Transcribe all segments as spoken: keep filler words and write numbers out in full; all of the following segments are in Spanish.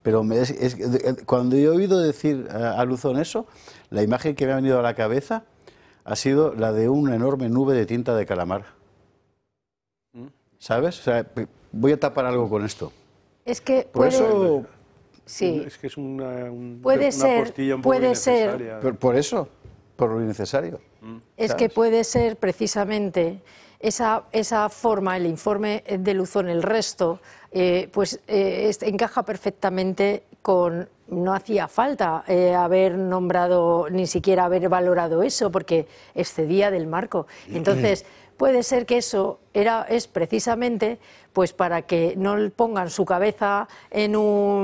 Pero me, es, es, cuando yo he oído decir a, a Luzón eso, la imagen que me ha venido a la cabeza ha sido la de una enorme nube de tinta de calamar. ¿Sabes? O sea, voy a tapar algo con esto. Es que por puede... eso... Sí. Es que es una, un, puede una ser, postilla un poco puede innecesaria. Ser, por, por eso, por lo innecesario. Es ¿sabes? que puede ser precisamente esa, esa forma, el informe de Luzón, el resto, eh, pues eh, es, encaja perfectamente con... No hacía falta eh, haber nombrado, ni siquiera haber valorado eso, porque excedía del marco. Entonces, puede ser que eso era, es precisamente pues para que no pongan su cabeza en,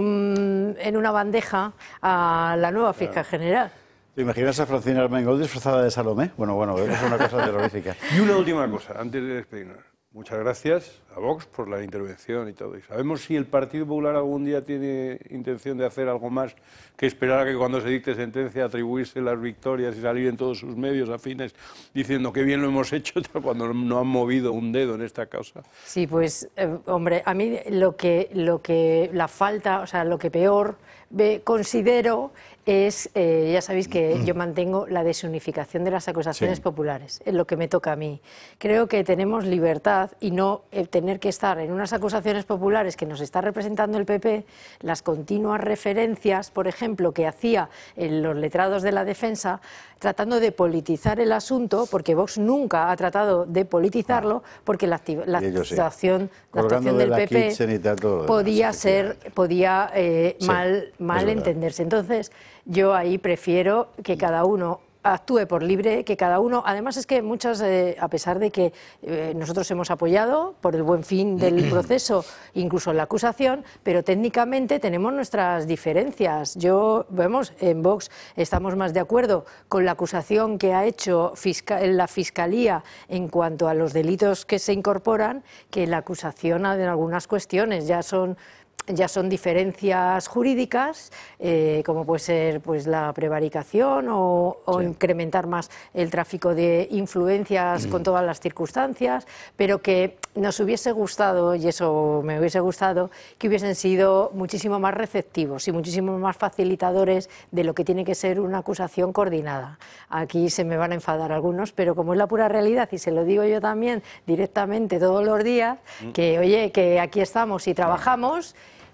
un, en una bandeja a la nueva fiscal general. ¿Te imaginas a Francina Armengol disfrazada de Salomé? Bueno, bueno, es una cosa terrorífica. Y una última cosa, antes de despedirnos. Muchas gracias a Vox por la intervención y todo. ¿Y sabemos si el Partido Popular algún día tiene intención de hacer algo más que esperar a que cuando se dicte sentencia atribuirse las victorias y salir en todos sus medios afines diciendo que bien lo hemos hecho cuando no han movido un dedo en esta causa? Sí, pues, eh, hombre, a mí lo que, lo que la falta, o sea, lo que peor ve, considero es, eh, ya sabéis que yo mantengo la desunificación de las acusaciones sí. populares, es lo que me toca a mí. Creo que tenemos libertad y no eh, tener que estar en unas acusaciones populares que nos está representando el P P, las continuas referencias, por ejemplo, que hacía en los letrados de la defensa, tratando de politizar el asunto, porque Vox nunca ha tratado de politizarlo, porque la, la actuación, sí. la actuación del P P todo podía ser, podía eh, sí, mal, mal entenderse. Entonces, yo ahí prefiero que cada uno actúe por libre, que cada uno... Además es que muchas, eh, a pesar de que eh, nosotros hemos apoyado por el buen fin del proceso, incluso la acusación, pero técnicamente tenemos nuestras diferencias. Yo, vemos, en Vox estamos más de acuerdo con la acusación que ha hecho fiscal, la Fiscalía en cuanto a los delitos que se incorporan, que la acusación en algunas cuestiones ya son... ya son diferencias jurídicas, eh, como puede ser pues, la prevaricación o, o sí. incrementar más el tráfico de influencias mm. con todas las circunstancias, pero que nos hubiese gustado, y eso me hubiese gustado, que hubiesen sido muchísimo más receptivos y muchísimo más facilitadores de lo que tiene que ser una acusación coordinada. Aquí se me van a enfadar algunos, pero como es la pura realidad, y se lo digo yo también directamente todos los días, mm. que oye, que aquí estamos y trabajamos,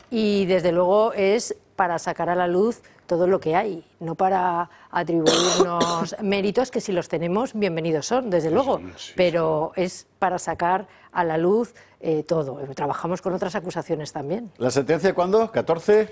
y desde luego es para sacar a la luz todo lo que hay, no para atribuirnos méritos que si los tenemos, bienvenidos son, desde luego, sí, sí, pero sí. es para sacar a la luz eh, todo. Trabajamos con otras acusaciones también. ¿La sentencia cuándo? ¿catorce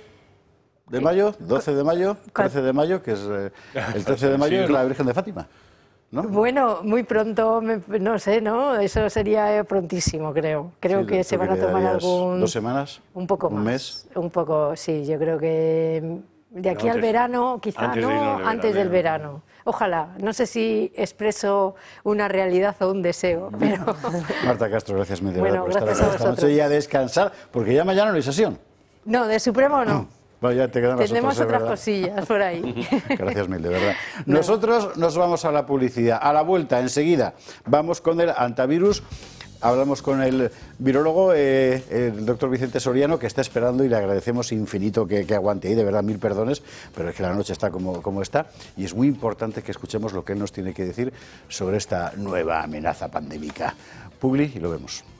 de mayo? ¿doce de mayo? ¿trece de mayo? Que es eh, el trece de mayo sí, es la Virgen de Fátima, ¿no? Bueno, muy pronto, me, no sé, ¿no? Eso sería prontísimo, creo. Creo sí, que se van a tomar algún... ¿Dos semanas? Un poco ¿Un más. mes? Un poco, sí, yo creo que de aquí antes, al verano, quizá antes no, de antes del verano. Ojalá, no sé si expreso una realidad o un deseo, pero... Marta Castro, gracias mil de bueno, verdad por gracias estar esta noche y a descansar, porque ya mañana no hay sesión. No, de Supremo no. Bueno, ya te quedan Tendremos las otras, otras cosillas por ahí. Gracias mil, de verdad. Nosotros nos vamos a la publicidad. A la vuelta, enseguida, vamos con el antivirus. Hablamos con el virólogo, eh, el doctor Vicente Soriano, que está esperando y le agradecemos infinito que, que aguante ahí, de verdad, mil perdones, pero es que la noche está como, como está y es muy importante que escuchemos lo que él nos tiene que decir sobre esta nueva amenaza pandémica. Publi, y lo vemos.